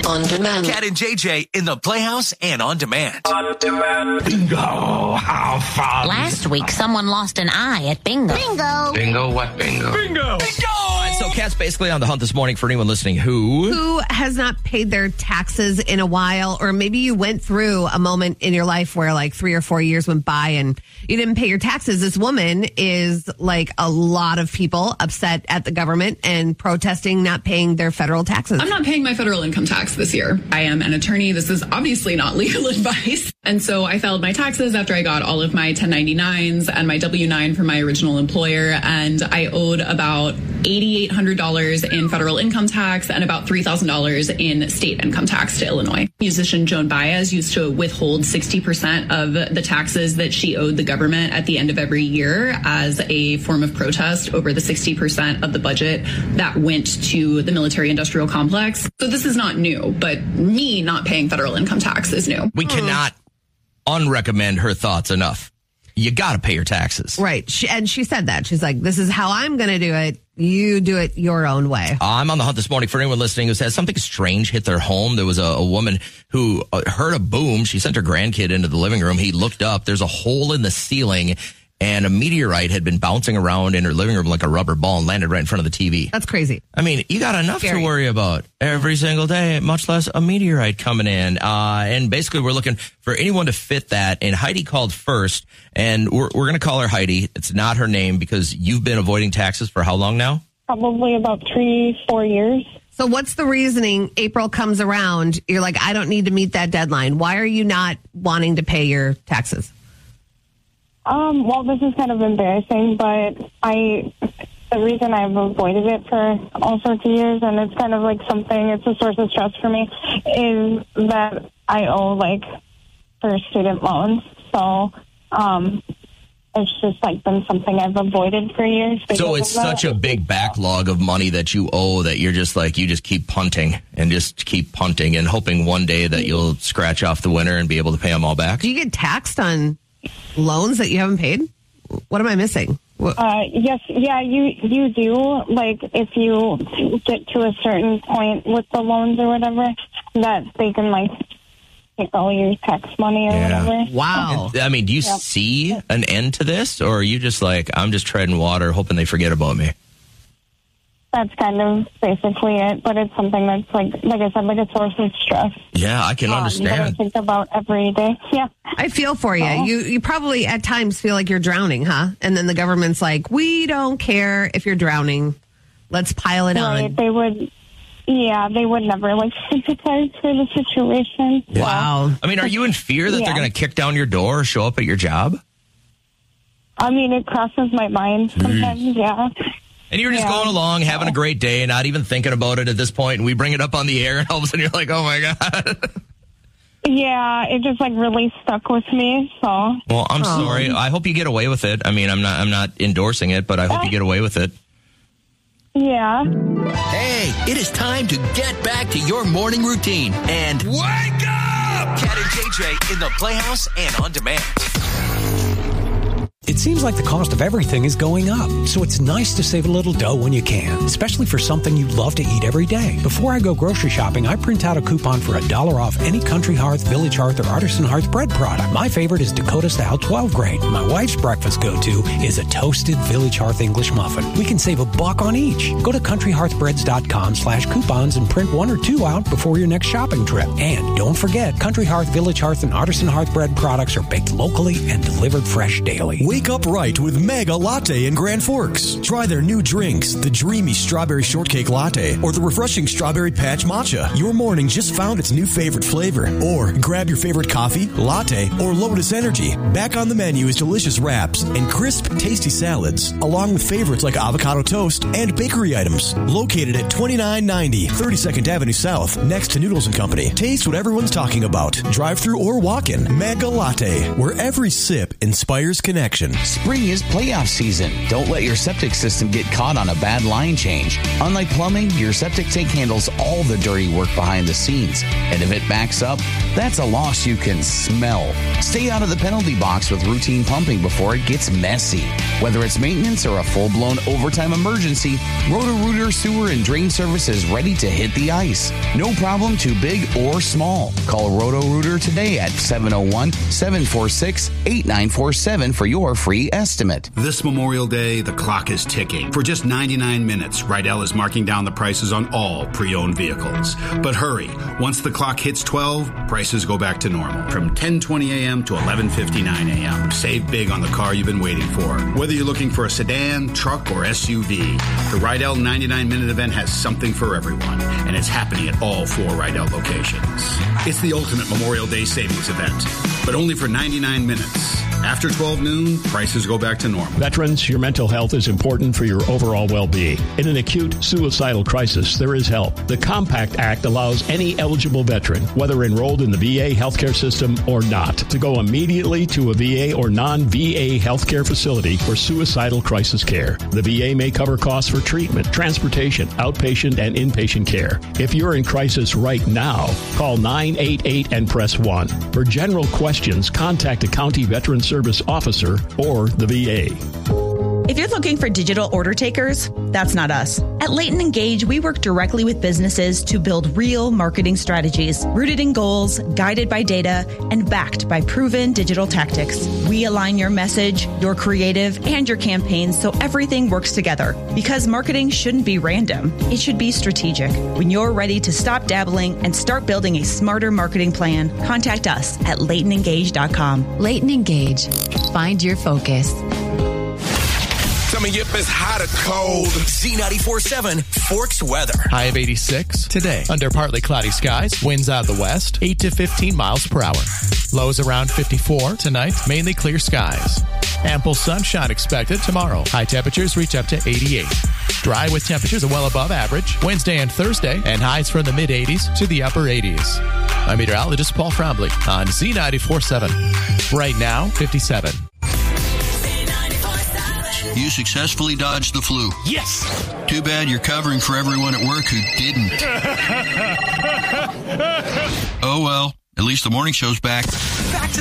On demand. Cat and JJ in the Playhouse and on demand. Bingo. How fun. Last week, someone lost an eye at bingo. Bingo. Bingo what bingo? Bingo. So Kat's basically on the hunt this morning for anyone listening who has not paid their taxes in a while, or maybe you went through a moment in your life where like 3 or 4 years went by and you didn't pay your taxes. This woman is like a lot of people upset at the government and protesting not paying their federal taxes. I'm not paying my federal income tax this year. I am an attorney. This is obviously not legal advice. And so I filed my taxes after I got all of my 1099s and my W-9 from my original employer. And I owed about $8,800 in federal income tax and about $3,000 in state income tax to Illinois. Musician Joan Baez used to withhold 60% of the taxes that she owed the government at the end of every year as a form of protest over the 60% of the budget that went to the military-industrial complex. So this is not new, but me not paying federal income tax is new. we cannot unrecommend her thoughts enough. You got to pay your taxes. Right. She said that. She's like, this is how I'm going to do it. You do it your own way. I'm on the hunt this morning for anyone listening who says something strange hit their home. There was a woman who heard a boom. She sent her grandkid into the living room. He looked up. There's a hole in the ceiling, and a meteorite had been bouncing around in her living room like a rubber ball and landed right in front of the TV. That's crazy. I mean, you got enough Scary. to worry about every single day, much less a meteorite coming in. And basically, we're looking for anyone to fit that. And Heidi called first, and we're going to call her Heidi. It's not her name because you've been avoiding taxes for how long now? Probably about 3-4 years. So what's the reasoning? April comes around. You're like, I don't need to meet that deadline. Why are you not wanting to pay your taxes? Well, this is kind of embarrassing, but the reason I've avoided it for all sorts of years, and it's kind of like it's a source of stress for me, is that I owe for student loans. So, it's just been something I've avoided for years. So it's such a big backlog of money that you owe that you're just you just keep punting and hoping one day that you'll scratch off the winner and be able to pay them all back. Do you get taxed on loans that you haven't paid? What am I missing? Yes, yeah, you do. If you get to a certain point with the loans or whatever, that they can take all your tax money or whatever. Wow. I mean, do you see an end to this, or are you just I'm just treading water, hoping they forget about me? That's kind of basically it, but it's something that's like I said, a source of stress. Yeah, I can understand. That I think about every day. Yeah. I feel for you. You probably at times feel like you're drowning, huh? And then the government's like, we don't care if you're drowning. Let's pile it on. They would. Yeah, they would never sympathize for the situation. Yeah. Wow. I mean, are you in fear that they're going to kick down your door or show up at your job? I mean, it crosses my mind sometimes, yeah. And you're just going along, having a great day, not even thinking about it at this point, and we bring it up on the air, and all of a sudden you're like, oh my God. Yeah, it just really stuck with me, so. Well, I'm sorry. I hope you get away with it. I mean, I'm not endorsing it, but I hope you get away with it. Yeah. Hey, it is time to get back to your morning routine and wake up! Cat and JJ in the Playhouse and on demand. It seems like the cost of everything is going up, so it's nice to save a little dough when you can, especially for something you love to eat every day. Before I go grocery shopping, I print out a coupon for $1 off any Country Hearth, Village Hearth, or Artisan Hearth bread product. My favorite is Dakota Style 12 grain. My wife's breakfast go-to is a toasted Village Hearth English muffin. We can save $1 on each. Go to countryhearthbreads.com/coupons and print 1 or 2 out before your next shopping trip. And don't forget, Country Hearth, Village Hearth, and Artisan Hearth bread products are baked locally and delivered fresh daily. Wake up right with Mega Latte in Grand Forks. Try their new drinks, the dreamy strawberry shortcake latte or the refreshing strawberry patch matcha. Your morning just found its new favorite flavor. Or grab your favorite coffee, latte, or Lotus Energy. Back on the menu is delicious wraps and crisp, tasty salads, along with favorites like avocado toast and bakery items. Located at 2990 32nd Avenue South, next to Noodles & Company. Taste what everyone's talking about. Drive-through or walk-in. Mega Latte, where every sip inspires connection. solution. Spring is playoff season. Don't let your septic system get caught on a bad line change. Unlike plumbing, your septic tank handles all the dirty work behind the scenes. And if it backs up, that's a loss you can smell. Stay out of the penalty box with routine pumping before it gets messy. Whether it's maintenance or a full-blown overtime emergency, Roto-Rooter Sewer and Drain Service is ready to hit the ice. No problem too big or small. Call Roto-Rooter today at 701-746-8947 for your free estimate. This Memorial Day, the clock is ticking. For just 99 minutes, Rydell is marking down the prices on all pre-owned vehicles. But hurry, once the clock hits 12, prices go back to normal. From 10:20 a.m. to 11:59 a.m. Save big on the car you've been waiting for. Whether you're looking for a sedan, truck, or SUV, the Rydell 99-minute event has something for everyone, and it's happening at all 4 Rydell locations. It's the ultimate Memorial Day savings event, but only for 99 minutes. After 12 noon, prices go back to normal. Veterans, your mental health is important for your overall well-being. In an acute suicidal crisis, there is help. The Compact Act allows any eligible veteran, whether enrolled in the VA healthcare system or not, to go immediately to a VA or non-VA healthcare facility for suicidal crisis care. The VA may cover costs for treatment, transportation, outpatient, and inpatient care. If you're in crisis right now, call 988 and press 1. For general questions, contact a county veteran service officer or the VA. If you're looking for digital order takers, that's not us. At Leighton Engage, we work directly with businesses to build real marketing strategies, rooted in goals, guided by data, and backed by proven digital tactics. We align your message, your creative, and your campaigns so everything works together. Because marketing shouldn't be random. It should be strategic. When you're ready to stop dabbling and start building a smarter marketing plan, contact us at LeightonEngage.com. Leighton Engage. Find your focus. Tell me if it's hot or cold. Z94.7 Forks weather. High of 86 today. Under partly cloudy skies. Winds out of the west, 8 to 15 miles per hour. Lows around 54 tonight. Mainly clear skies. Ample sunshine expected tomorrow. High temperatures reach up to 88. Dry with temperatures well above average. Wednesday and Thursday. And highs from the mid-80s to the upper 80s. I'm meteorologist Paul Frombley on Z94.7. Right now, 57. You successfully dodged the flu. Yes! Too bad you're covering for everyone at work who didn't. Oh well, at least the morning show's back.